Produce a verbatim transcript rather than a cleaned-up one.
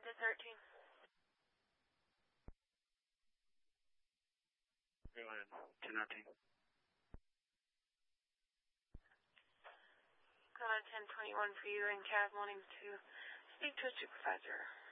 to thirteen. Go ahead. ten nineteen. Go ahead, ten twenty-one for you and Cav wanting to speak to a supervisor.